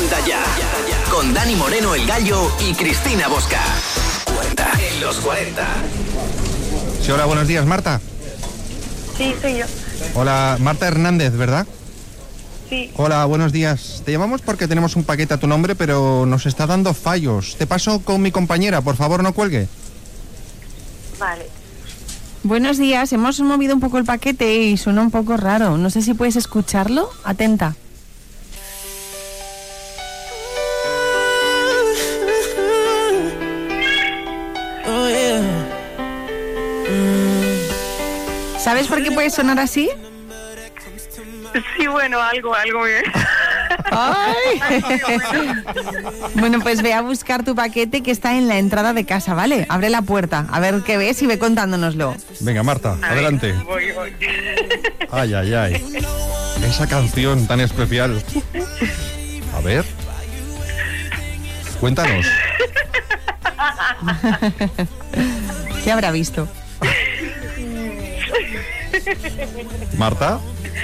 Anda Ya. Con Dani Moreno, el Gallo, y Cristina Bosca. 40 en los 40. Sí, hola, buenos días, Marta. Sí, soy yo. Hola, Marta Hernández, ¿verdad? Sí. Hola, buenos días. Te llamamos porque tenemos un paquete a tu nombre, pero nos está dando fallos. Te paso con mi compañera, por favor, no cuelgue. Vale. Buenos días, hemos movido un poco el paquete y suena un poco raro. No sé si puedes escucharlo. Atenta. ¿Sabes por qué puede sonar así? Sí, bueno, algo bien. ¡Ay! Bueno, pues ve a buscar tu paquete que está en la entrada de casa, ¿vale? Abre la puerta, a ver qué ves y ve contándonoslo. Venga, Marta, adelante. Voy. Ay, ay, ay. Esa canción tan especial. A ver. Cuéntanos. ¿Qué habrá visto? Marta.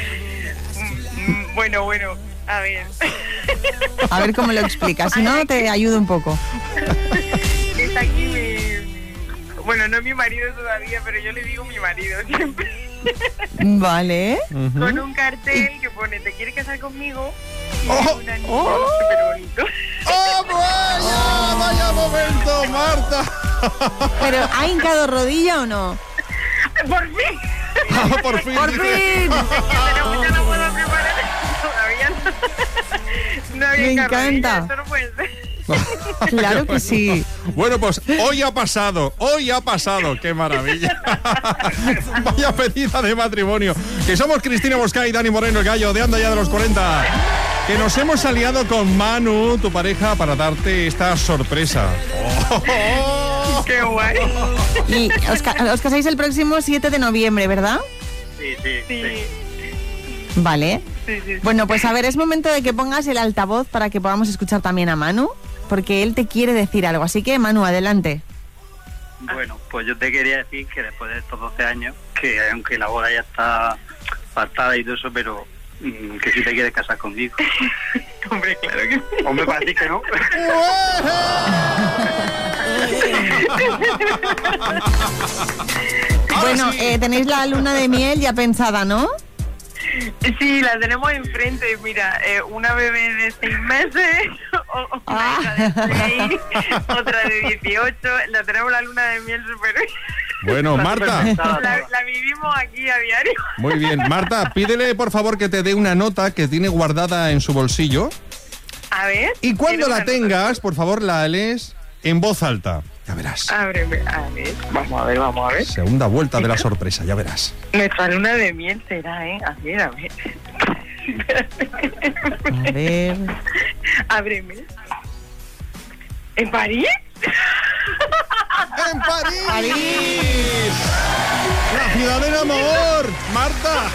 Bueno, a ver. A ver cómo lo explicas, si no te ayudo un poco. Está aquí bueno, no es mi marido todavía, pero yo le digo mi marido siempre. Vale. Con un cartel que pone, ¿te quieres casar conmigo? Y un anillo súper bonito. ¡Oh, vaya momento, Marta! ¿Pero ha hincado rodilla o no? ¡Por fin! ¡Por fin! ¡Por fin! Pero ya no puedo preparar. Todavía no había Me encargadilla, encanta. esto no puede ser. Claro que sí. Bueno, pues hoy ha pasado, qué maravilla. Vaya pedida de matrimonio. Que somos Cristina Bosca y Dani Moreno, el Gallo de Anda Ya de los 40. Que nos hemos aliado con Manu, tu pareja, para darte esta sorpresa. ¡Qué guay! Y os casáis el próximo 7 de noviembre, ¿verdad? Sí. Vale. Sí. Bueno, pues a ver, es momento de que pongas el altavoz para que podamos escuchar también a Manu, porque él te quiere decir algo. Así que, Manu, adelante. Bueno, pues yo te quería decir que después de estos 12 años, que aunque la boda ya está pactada y todo eso, pero que si te quieres casar conmigo. Hombre, claro que sí. Hombre, para ti que no. Bueno, tenéis la luna de miel ya pensada, ¿no? Sí, la tenemos enfrente. Mira, una bebé de 6 meses, una hija de 6, otra de 18. La tenemos la luna de miel súper... Bueno, Marta. La vivimos aquí a diario. Muy bien. Marta, pídele por favor que te dé una nota que tiene guardada en su bolsillo. A ver. Y cuando la nota? tengas, por favor, la lees en voz alta. Ya verás. Ábreme, a ver. Vamos a ver. Segunda vuelta de la sorpresa, ya verás. Nuestra luna de miel será, ¿eh? A ver. A ver. Ábreme. ¿En París? ¡En París! ¡La ciudad del amor! ¡Marta!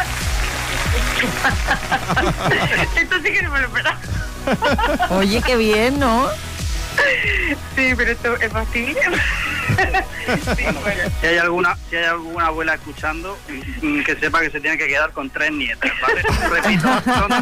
Esto sí que no me lo esperaba. Oye, qué bien, ¿no? Sí, pero esto es fácil. Sí, bueno. Si hay alguna abuela escuchando, que sepa que se tiene que quedar con 3 nietas, ¿vale? Repito, son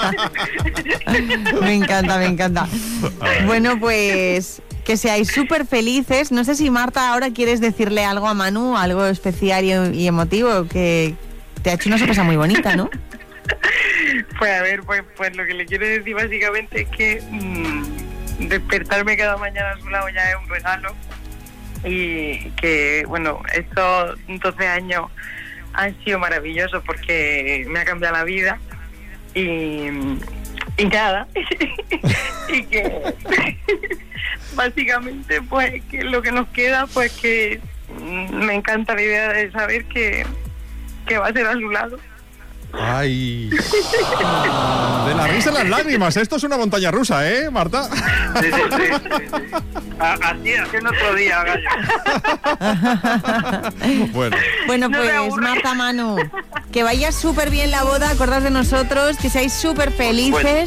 3. Me encanta. Bueno, pues que seáis súper felices. No sé si, Marta, ahora quieres decirle algo a Manu, algo especial y emotivo, que te ha hecho una sorpresa muy bonita, ¿no? Pues a ver, pues lo que le quiero decir básicamente es que despertarme cada mañana a su lado ya es un regalo, y que, bueno, estos 12 años han sido maravillosos porque me ha cambiado la vida y nada. Y que básicamente pues que lo que nos queda, pues que me encanta la idea de saber que va a ser a su lado. ¡Ay! De la risa a las lágrimas. Esto es una montaña rusa, ¿eh, Marta? Sí. Así en otro día, Gallo. Bueno, pues Marta, Manu, que vaya súper bien la boda, acordad de nosotros, que seáis súper felices.